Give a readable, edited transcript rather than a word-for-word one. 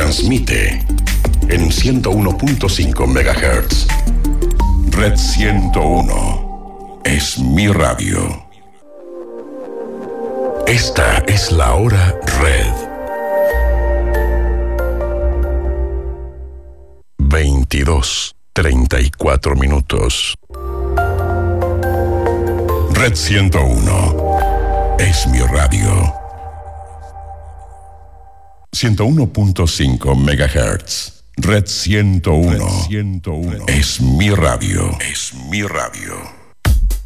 transmite en 101.5 MHz. Red 101 es mi radio. Esta es la hora Red. 22:34 minutos. Red 101 es mi radio. 101.5 MHz. Red 101 es mi radio. Es mi radio.